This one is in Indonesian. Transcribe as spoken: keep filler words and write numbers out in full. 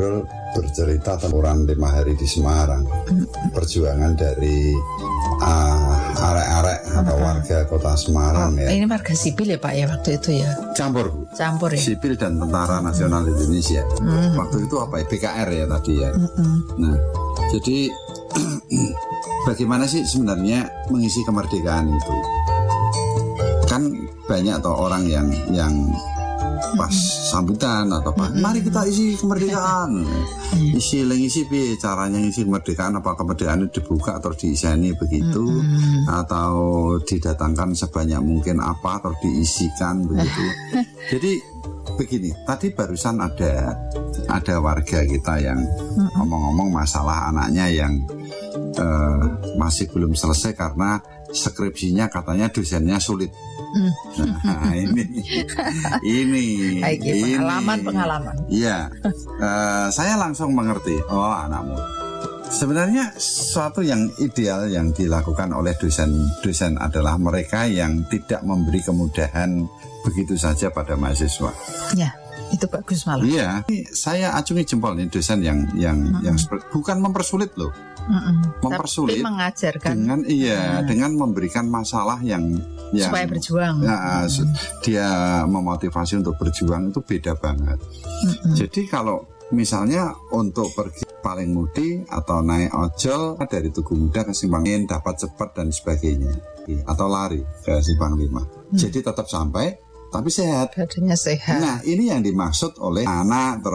ngobrol bercerita tentang lima hari di Semarang, hmm. perjuangan dari uh, arek-arek atau warga kota Semarang. Oh, ya. Ini warga sipil ya Pak ya waktu itu ya? Campur, campur ya. Sipil dan Tentara Nasional hmm. Indonesia. Hmm. Waktu itu apa ya? B K R ya tadi ya. Hmm. Nah, jadi bagaimana sih sebenarnya mengisi kemerdekaan itu? Kan banyak toh orang yang yang pas sambutan atau apa, mari kita isi kemerdekaan, isi lengisi pi caranya ngisi kemerdekaan, apa kemerdekaan itu dibuka atau diiseni begitu, atau didatangkan sebanyak mungkin apa atau diisikan begitu. Jadi begini, tadi barusan ada ada warga kita yang ngomong-ngomong masalah anaknya yang uh, masih belum selesai karena skripsinya katanya dosennya sulit. Nah ini ini Baik, ya, ini pengalaman-pengalaman. Iya, uh, saya langsung mengerti. Oh anakmu. Sebenarnya sesuatu yang ideal yang dilakukan oleh dosen-dosen adalah mereka yang tidak memberi kemudahan begitu saja pada mahasiswa. Ya, itu bagus malah. Iya, saya acungi jempol nih dosen yang yang mm-hmm. yang bukan mempersulit loh. Mm-hmm. Mempersulit tapi mengajarkan dengan iya mm. dengan memberikan masalah yang yang supaya berjuang. Ya, mm. dia memotivasi untuk berjuang itu beda banget. Mm-hmm. Jadi kalau misalnya untuk pergi paling mudi atau naik ojol dari Tugu Muda ke Simpang Lima dapat cepat dan sebagainya, atau lari ke Simpang Lima. Mm. Jadi tetap sampai tapi sehat. Badannya sehat. Nah, ini yang dimaksud oleh anak